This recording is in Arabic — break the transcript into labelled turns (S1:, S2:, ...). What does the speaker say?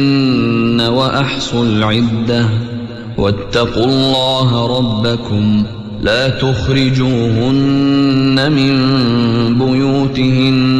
S1: وأحصوا العدة واتقوا الله ربكم لا تخرجوهن من بيوتهن